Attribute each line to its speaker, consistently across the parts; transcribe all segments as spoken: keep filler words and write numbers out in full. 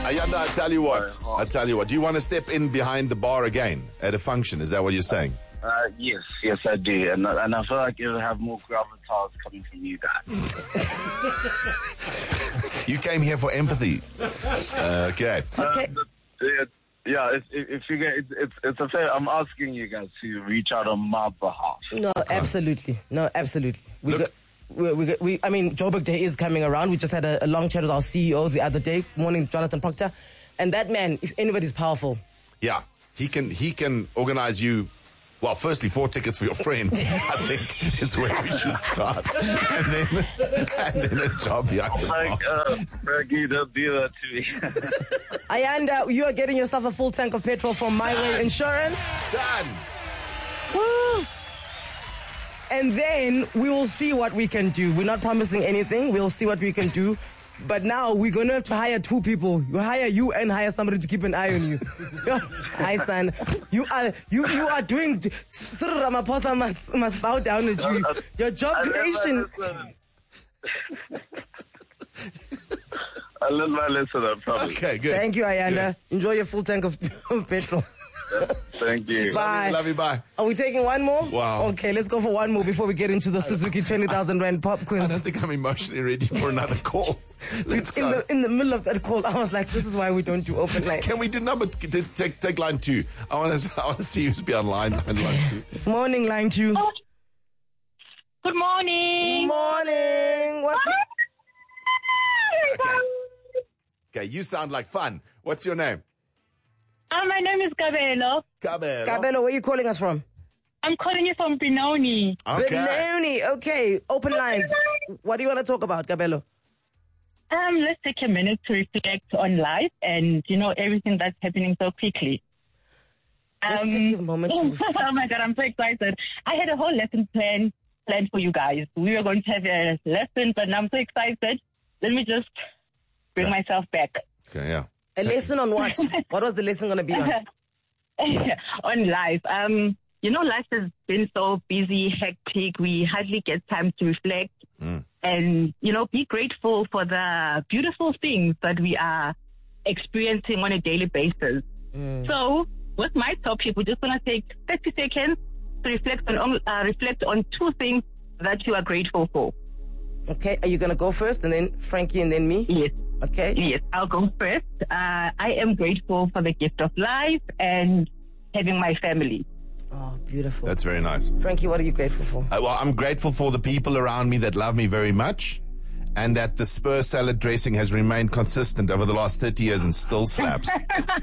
Speaker 1: Ayanda, I tell you what. I tell you what. Do you want to step in behind the bar again at a function? Is that what you're saying?
Speaker 2: Uh, yes, yes, I do, and and I feel like it'll have more gravitas coming from you guys.
Speaker 1: You came here for empathy. Uh, okay.
Speaker 2: Okay. Uh, it, yeah, if, if you get, it's, it's it's a fair. I'm asking you guys to reach out on my behalf.
Speaker 3: No, absolutely, no, absolutely. We
Speaker 1: Look.
Speaker 3: got, we, we, we, I mean, Joburg Day is coming around. We just had a, a long chat with our C E O the other day. Morning, Jonathan Proctor, and that man, if anybody's powerful,
Speaker 1: Yeah, he can he can organize you. Well, firstly, four tickets for your friend, I think, is where we should start. And then, and then a job here.
Speaker 2: Like, uh, Fergie, don't do that to me.
Speaker 3: Ayanda, you are getting yourself a full tank of petrol from My Way Insurance.
Speaker 1: Done.
Speaker 3: Woo! And then we will see what we can do. We're not promising anything. We'll see what we can do. But now we're going to have to hire two people. You hire you and hire somebody to keep an eye on you. Hi, son. You are you you are doing. Cyril Ramaphosa must must bow down at you. Your job creation.
Speaker 2: I learned my lesson, I promise.
Speaker 1: Okay, good.
Speaker 3: Thank you, Ayanda.
Speaker 1: Good.
Speaker 3: Enjoy your full tank of, of petrol.
Speaker 2: Thank you.
Speaker 3: Bye.
Speaker 1: Love you, bye.
Speaker 3: Are we taking one more?
Speaker 1: Wow.
Speaker 3: Okay, let's go for one more before we get into the Suzuki twenty thousand Rand pop
Speaker 1: I
Speaker 3: quiz.
Speaker 1: don't think I'm emotionally ready for another call. Let's
Speaker 3: In
Speaker 1: go.
Speaker 3: the in the middle of that call, I was like, "This is why we don't do open lines."
Speaker 1: Can we do number? T- take take line two. I want to I want to see who's be on line line two.
Speaker 3: Morning, line two.
Speaker 4: Good morning.
Speaker 3: Morning. What's it?
Speaker 1: Okay. Okay, you sound like fun. What's your name?
Speaker 4: Uh, my name is Kabelo.
Speaker 1: Cabello.
Speaker 3: Cabello, where are you calling us from?
Speaker 4: I'm calling you from Benoni.
Speaker 1: Okay.
Speaker 3: Benoni. Okay, open lines. What do you want to talk about, Cabello?
Speaker 4: Um, let's take a minute to reflect on life and, you know, everything that's happening so quickly.
Speaker 3: Let's
Speaker 4: Um,
Speaker 3: take a moment to reflect.
Speaker 4: oh my God, I'm so excited. I had a whole lesson plan planned for you guys. We were going to have a lesson, but now I'm so excited. Let me just bring
Speaker 1: Yeah.
Speaker 4: myself back.
Speaker 1: Okay, yeah.
Speaker 3: A lesson on what? What was the lesson going to be on?
Speaker 4: On life. Um, you know, life has been so busy, hectic. We hardly get time to reflect
Speaker 1: Mm.
Speaker 4: and, you know, be grateful for the beautiful things that we are experiencing on a daily basis.
Speaker 3: Mm.
Speaker 4: So, with my topic, we just want to take thirty seconds to reflect on uh, reflect on two things that you are grateful for.
Speaker 3: Okay, are you going to go first and then Frankie and then me?
Speaker 4: Yes.
Speaker 3: Okay.
Speaker 4: Yes, I'll go first. Uh, I am grateful for the gift of life and having my family.
Speaker 3: Oh, beautiful.
Speaker 1: That's very nice.
Speaker 3: Frankie, what are you grateful for?
Speaker 1: Uh, well, I'm grateful for the people around me that love me very much, and that the Spur salad dressing has remained consistent over the last thirty years and still slaps.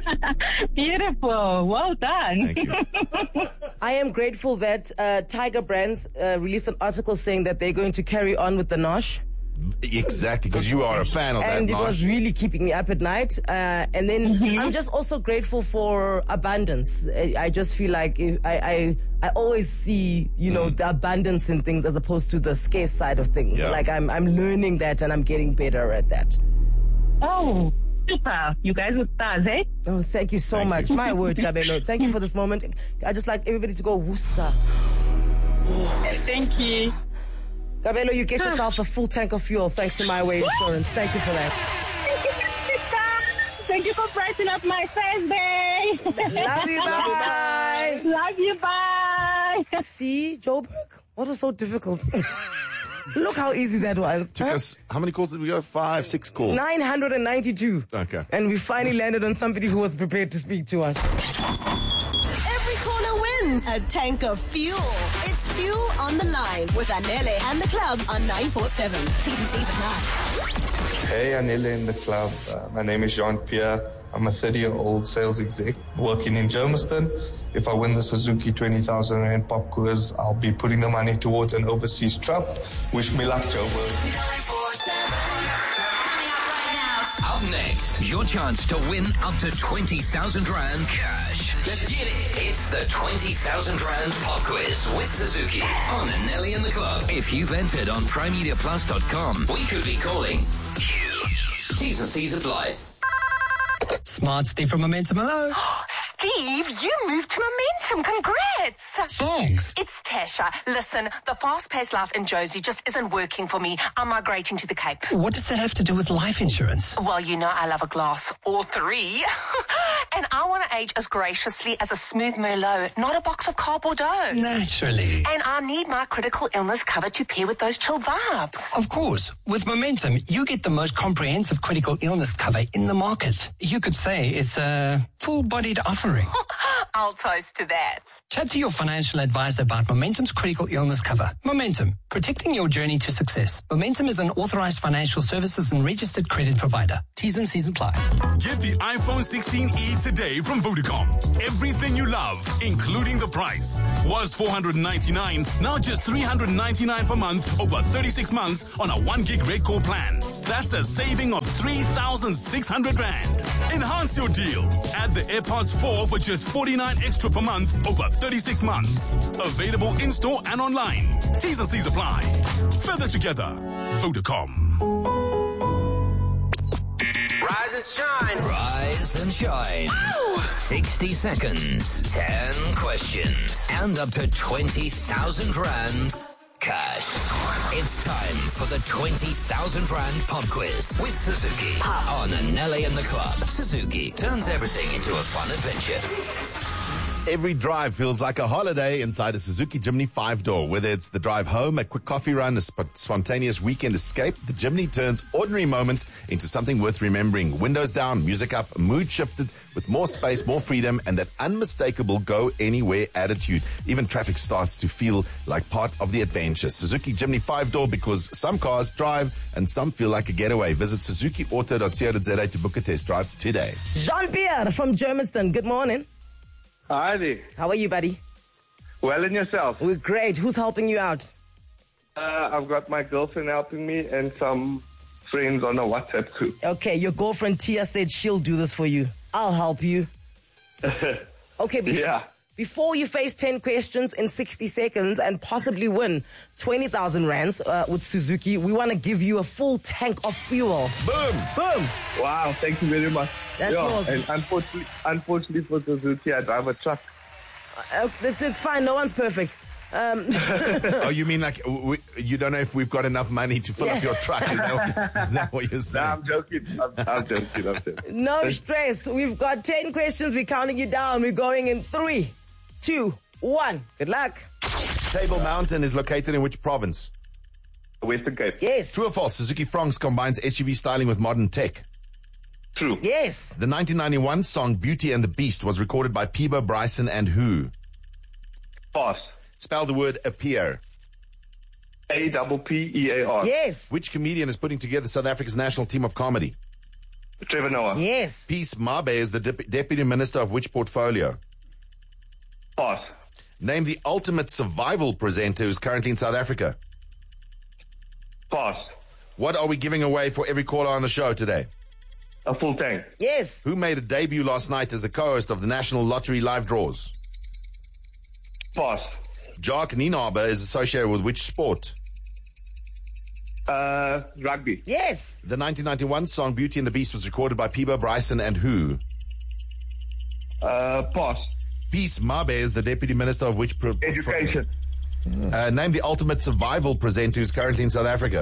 Speaker 4: Beautiful. Well done.
Speaker 1: Thank you.
Speaker 3: I am grateful that uh, Tiger Brands uh, released an article saying that they're going to carry on with the Nosh.
Speaker 1: Exactly, because you are a fan of
Speaker 3: And
Speaker 1: that.
Speaker 3: it was
Speaker 1: Nosh.
Speaker 3: really keeping me up at night. Uh, and then
Speaker 4: Mm-hmm.
Speaker 3: I'm just also grateful for abundance. I, I just feel like if I, I I always see, you know, the abundance in things as opposed to the scarce side of things.
Speaker 1: Yeah.
Speaker 3: Like I'm I'm learning that and I'm getting better at that.
Speaker 4: Oh, super. You guys are stars, eh?
Speaker 3: Oh, thank you so
Speaker 1: Thank
Speaker 3: much.
Speaker 1: you.
Speaker 3: My word, Kabelo. Thank you for this moment. I just like everybody to go woosa.
Speaker 4: Thank you.
Speaker 3: Kabelo, you get yourself a full tank of fuel thanks to My Way Insurance. Thank you for that.
Speaker 4: Thank you for brightening up my Thursday.
Speaker 3: Love you, bye.
Speaker 4: Love you, bye.
Speaker 3: See, Joburg? What was so difficult? Look how easy that was.
Speaker 1: Took
Speaker 3: Huh?
Speaker 1: us, how many calls did we go? Five, six calls.
Speaker 3: nine hundred ninety-two.
Speaker 1: Okay.
Speaker 3: And we finally landed on somebody who was prepared to speak to us.
Speaker 5: Every corner wins a tank of fuel. It's Fuel on the Line with Anele and the club on nine four seven. T's and C's at nine.
Speaker 6: Hey, Anele in the club. Uh, my name is Jean-Pierre. I'm a thirty-year-old sales exec working in Germiston. If I win the Suzuki twenty thousand Rand pop quiz, I'll be putting the money towards an overseas trip. Wish me luck, Joburg.
Speaker 7: Up next, your chance to win up to twenty thousand Rand cash. Let's get it. It's the twenty thousand Rand pop quiz with Suzuki on Nelly in the Club. If you've entered on prime media plus dot com, we could be calling you. T's and C's apply.
Speaker 8: Smart Steve from Momentum. Hello. Steve, you moved to Momentum. Congrats.
Speaker 9: Thanks.
Speaker 8: It's Tasha. Listen, the fast-paced life in Josie just isn't working for me. I'm migrating to the Cape.
Speaker 9: What does that have to do with life insurance?
Speaker 8: Well, you know I love a glass or three. And I want to age as graciously as a smooth Merlot, not a box of car Bordeaux.
Speaker 9: Naturally.
Speaker 8: And I need my critical illness cover to pair with those chill vibes.
Speaker 9: Of course. With Momentum, you get the most comprehensive critical illness cover in the market. You could say it's a full-bodied offering.
Speaker 8: I'll toast to that.
Speaker 9: Chat to your financial advisor about Momentum's critical illness cover. Momentum, protecting your journey to success. Momentum is an authorized financial services and registered credit provider. T's and C's apply.
Speaker 10: Get the iPhone sixteen e today from Vodacom. Everything you love, including the price, was four hundred ninety-nine dollars, now just three hundred ninety-nine dollars per month over thirty-six months on a one gig red core plan. That's a saving of three thousand six hundred rand. Enhance your deal. Add the AirPods four for just forty-nine extra per month over thirty-six months. Available in-store and online. T's and C's apply. Further together. Vodacom.
Speaker 7: Rise and shine. Rise and shine. Woo! sixty seconds, ten questions, and up to twenty thousand rand cash. It's time for the twenty thousand rand pop quiz with Suzuki on Nelly and the Club. Suzuki turns everything into a fun adventure.
Speaker 1: Every drive feels like a holiday inside a Suzuki Jimny five-door. Whether it's the drive home, a quick coffee run, a sp- spontaneous weekend escape, the Jimny turns ordinary moments into something worth remembering. Windows down, music up, mood shifted with more space, more freedom, and that unmistakable go-anywhere attitude. Even traffic starts to feel like part of the adventure. Suzuki Jimny five-door, because some cars drive and some feel like a getaway. Visit suzuki auto dot co dot za to book a test drive today.
Speaker 3: Jean-Pierre from Germiston, good morning.
Speaker 2: Hi there.
Speaker 3: How are you, buddy?
Speaker 2: Well, and yourself?
Speaker 3: We're great. Who's helping you out?
Speaker 2: Uh, I've got my girlfriend helping me and some friends on a WhatsApp group.
Speaker 3: Okay, your girlfriend Tia said she'll do this for you. I'll help you. Okay, bef-
Speaker 2: yeah.
Speaker 3: Before you face ten questions in sixty seconds and possibly win twenty thousand rands uh, with Suzuki, we want to give you a full tank of fuel.
Speaker 1: Boom!
Speaker 3: Boom!
Speaker 2: Wow, thank you very much.
Speaker 3: That's
Speaker 2: yeah,
Speaker 3: yours.
Speaker 2: And unfortunately, unfortunately for Suzuki, I drive a truck.
Speaker 3: Uh, it's, it's fine. No one's perfect. Um,
Speaker 1: oh, you mean like we, you don't know if we've got enough money to fill
Speaker 3: yeah.
Speaker 1: up your truck? Is that, is that what you're saying?
Speaker 2: No, I'm joking. I'm, I'm joking. I'm joking.
Speaker 3: No stress. We've got ten questions. We're counting you down. We're going in three, two, one. Good luck.
Speaker 1: Table Mountain is located in which province?
Speaker 2: Western Cape.
Speaker 3: Yes.
Speaker 1: True or false? Suzuki Fronx combines S U V styling with modern tech.
Speaker 2: True.
Speaker 3: Yes.
Speaker 1: The nineteen ninety-one song Beauty and the Beast was recorded by Peebo Bryson and who?
Speaker 2: Pass.
Speaker 1: Spell the word appear.
Speaker 2: A double P E A R.
Speaker 3: Yes.
Speaker 1: Which comedian is putting together South Africa's national team of comedy?
Speaker 2: Trevor Noah.
Speaker 3: Yes.
Speaker 1: Peace Mabe is the Dep- deputy minister of which portfolio?
Speaker 2: Pass.
Speaker 1: Name the ultimate survival presenter who's currently in South Africa.
Speaker 2: Pass.
Speaker 1: What are we giving away for every caller on the show today?
Speaker 2: A full tank.
Speaker 3: Yes.
Speaker 1: Who made a debut last night as the co-host of the National Lottery Live Draws?
Speaker 2: Pass.
Speaker 1: Jacques Nienaber is associated with which sport?
Speaker 2: Uh, rugby.
Speaker 3: Yes.
Speaker 1: The nineteen ninety-one song Beauty and the Beast was recorded by Peebo Bryson and who?
Speaker 2: Uh, pass.
Speaker 1: Peace Mabe is the deputy minister of which... Pro-
Speaker 2: Education.
Speaker 1: Uh, name the ultimate survival presenter who's currently in South Africa.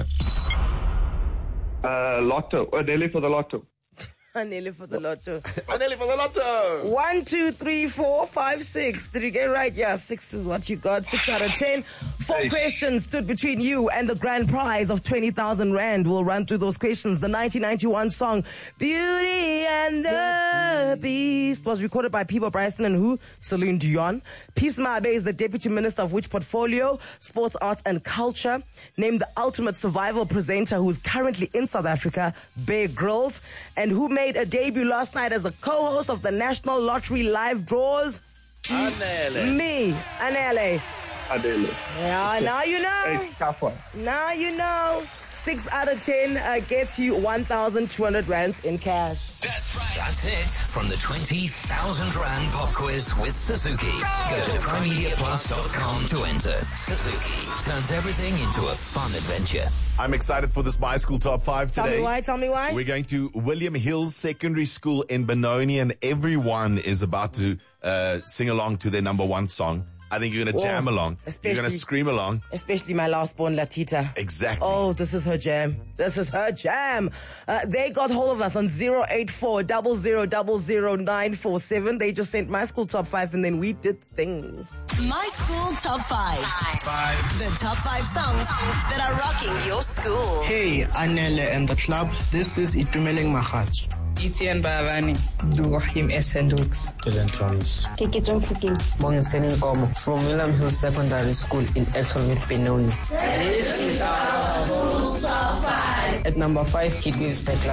Speaker 2: Uh, Lotto. Uh, Delhi for the Lotto.
Speaker 3: Anele for the lotto.
Speaker 1: Anele for the lotto.
Speaker 3: One, two, three, four, five, six. Did you get it right? Yeah, six is what you got. Six out of ten. Four
Speaker 2: Hey.
Speaker 3: questions stood between you and the grand prize of twenty thousand rand. We'll run through those questions. The nineteen ninety-one song Beauty and the Beast was recorded by Peebo Bryson and who? Celine Dion. Peace Mabe is the deputy minister of which portfolio? Sports, arts and culture. Name the ultimate survival presenter who is currently in South Africa? Bear Grylls. And who made a debut last night as a co-host of the National Lottery Live Draws?
Speaker 1: Anele.
Speaker 3: Me, Anele.
Speaker 2: Adele.
Speaker 3: Yeah, now you know.
Speaker 2: Hey, tough one.
Speaker 3: Now you know. six out of ten uh, gets you one thousand two hundred rands in cash.
Speaker 7: That's right. That's it from the twenty thousand Rand Pop Quiz with Suzuki. Go to prime media plus dot com to enter. Suzuki turns everything into a fun adventure.
Speaker 1: I'm excited for this My School Top five today.
Speaker 3: Tell me why, tell me why.
Speaker 1: We're going to William Hills Secondary School in Benoni, and everyone is about to uh, sing along to their number one song. I think you're going to jam along. You're going to scream along.
Speaker 3: Especially my last born, Latita.
Speaker 1: Exactly.
Speaker 3: Oh, this is her jam. This is her jam. Uh, they got hold of us on zero eight four, zero zero zero zero nine four seven. They just sent My School Top five, and then we did things.
Speaker 5: My School Top five.
Speaker 10: Five.
Speaker 5: The top five songs that are rocking your school.
Speaker 11: Hey, Anele and the club. This is Itumeleng Mahat.
Speaker 12: Etienne Bavani, Duhim S. Hendricks,
Speaker 11: Dylan Thomas,
Speaker 12: Kikitong Fukin, Bongiseni Komo from William Hill Secondary School in Exxonville, Benoni. This is our school top five. At number five, Kid Wills Petla.